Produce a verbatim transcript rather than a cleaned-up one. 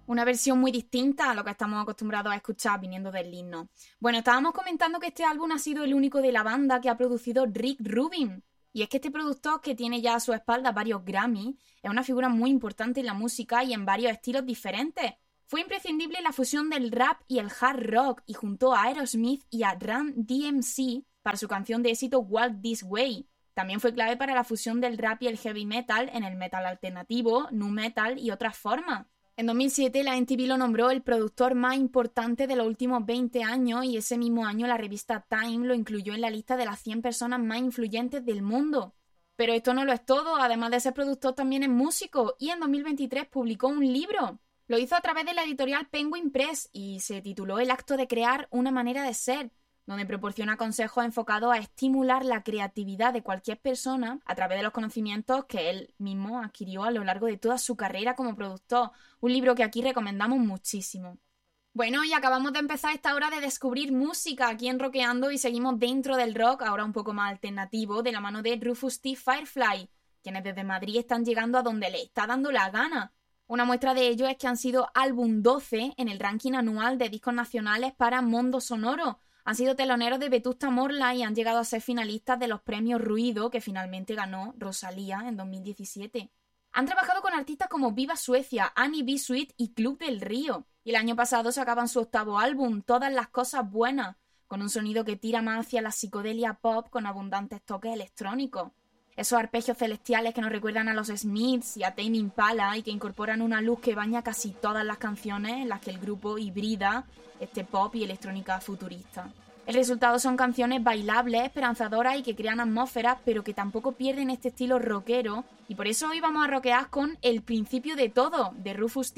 Una versión muy distinta a lo que estamos acostumbrados a escuchar viniendo del himno. Bueno, estábamos comentando que este álbum ha sido el único de la banda que ha producido Rick Rubin. Y es que este productor, que tiene ya a su espalda varios Grammy, es una figura muy importante en la música y en varios estilos diferentes. Fue imprescindible la fusión del rap y el hard rock y juntó a Aerosmith y a Run D M C para su canción de éxito Walk This Way. También fue clave para la fusión del rap y el heavy metal en el metal alternativo, nu metal y otras formas. En dos mil siete la M T V lo nombró el productor más importante de los últimos veinte años y ese mismo año la revista Time lo incluyó en la lista de las cien personas más influyentes del mundo. Pero esto no lo es todo, además de ser productor también es músico y en dos mil veintitrés publicó un libro. Lo hizo a través de la editorial Penguin Press y se tituló El acto de crear una manera de ser, donde proporciona consejos enfocados a estimular la creatividad de cualquier persona a través de los conocimientos que él mismo adquirió a lo largo de toda su carrera como productor. Un libro que aquí recomendamos muchísimo. Bueno, y acabamos de empezar esta hora de descubrir música aquí en Rockeando y seguimos dentro del rock, ahora un poco más alternativo, de la mano de Rufus T. Firefly, quienes desde Madrid están llegando a donde le está dando la gana. Una muestra de ello es que han sido álbum doce en el ranking anual de discos nacionales para Mondo Sonoro. Han sido teloneros de Vetusta Morla y han llegado a ser finalistas de los premios Ruido, que finalmente ganó Rosalía en dos mil diecisiete. Han trabajado con artistas como Viva Suecia, Annie B. Sweet y Club del Río. Y el año pasado sacaban su octavo álbum, Todas las cosas buenas, con un sonido que tira más hacia la psicodelia pop con abundantes toques electrónicos. Esos arpegios celestiales que nos recuerdan a los Smiths y a Tame Impala y que incorporan una luz que baña casi todas las canciones en las que el grupo hibrida este pop y electrónica futurista. El resultado son canciones bailables, esperanzadoras y que crean atmósferas, pero que tampoco pierden este estilo rockero, y por eso hoy vamos a rockear con El principio de todo, de Rufus